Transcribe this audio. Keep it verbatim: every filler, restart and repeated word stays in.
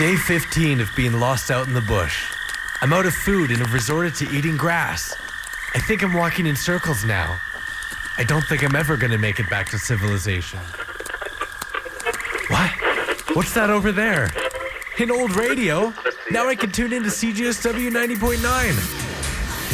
Day fifteen of being lost out in the bush. I'm out of food and have resorted to eating grass. I think I'm walking in circles now. I don't think I'm ever going to make it back to civilization. What? What's that over there? An old radio? Now I can tune into C G S W ninety point nine.